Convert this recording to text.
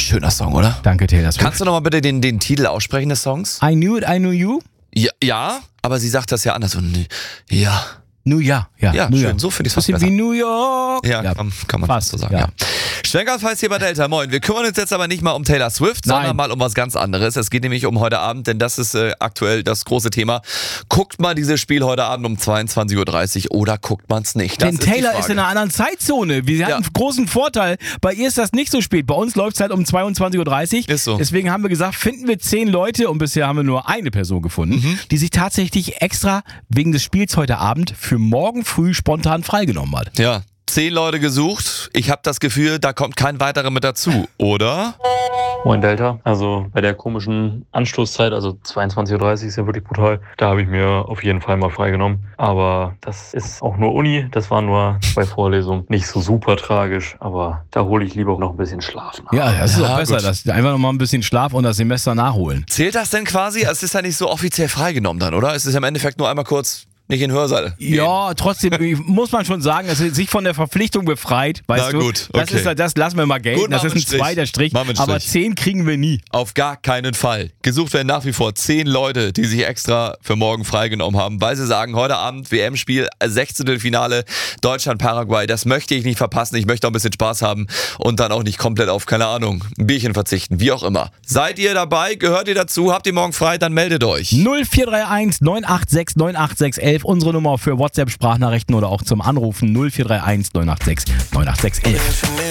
Schöner Song, oder? Danke, Taylor Swift. Kannst du nochmal bitte den Titel aussprechen des Songs? I Knew It, I Knew You? Ja, aber sie sagt das ja anders. Und ja. New York. Ja, New schön. York. So finde ich es fast Bisschen besser. wie New York. Ja, kann man fast so sagen. Ja. Schwenkerpfalz hier bei Delta, moin. Wir kümmern uns jetzt aber nicht mal um Taylor Swift, sondern mal um was ganz anderes. Es geht nämlich um heute Abend, denn das ist aktuell das große Thema. Guckt man dieses Spiel heute Abend um 22.30 Uhr oder guckt man es nicht? Denn Taylor ist in einer anderen Zeitzone. Wir hatten einen großen Vorteil. Bei ihr ist das nicht so spät. Bei uns läuft es halt um 22.30 Uhr. Ist so. Deswegen haben wir gesagt, finden wir 10 Leute und bisher haben wir nur eine Person gefunden, die sich tatsächlich extra wegen des Spiels heute Abend für morgen früh spontan freigenommen hat. Ja. 10 Leute gesucht. Ich habe das Gefühl, da kommt kein weiterer mit dazu, oder? Moin Delta, also bei der komischen Anstoßzeit, also 22.30 Uhr ist ja wirklich brutal, da habe ich mir auf jeden Fall mal freigenommen. Aber das ist auch nur Uni, das waren nur 2 Vorlesungen, nicht so super tragisch, aber da hole ich lieber noch ein bisschen Schlaf nach. Ja, das ist auch besser, gut. dass einfach noch mal ein bisschen Schlaf und das Semester nachholen. Zählt das denn quasi? Es ist ja nicht so offiziell freigenommen dann, oder? Es ist ja im Endeffekt nur einmal kurz nicht in Hörsaal. Ja, trotzdem muss man schon sagen, dass er sich von der Verpflichtung befreit, weißt du? Gut, Das okay. ist, das lassen wir mal gelten, Gut, das ist ein machen wir einen zweiter Strich, Machen wir einen aber Strich. 10 kriegen wir nie. Auf gar keinen Fall. Gesucht werden nach wie vor 10 Leute, die sich extra für morgen freigenommen haben, weil sie sagen, heute Abend WM-Spiel, 16. Finale, Deutschland-Paraguay, das möchte ich nicht verpassen, ich möchte auch ein bisschen Spaß haben und dann auch nicht komplett auf, keine Ahnung, ein Bierchen verzichten, wie auch immer. Seid ihr dabei? Gehört ihr dazu? Habt ihr morgen frei? Dann meldet euch. 0431 986 98611, unsere Nummer für WhatsApp-Sprachnachrichten oder auch zum Anrufen 0431 986 98611.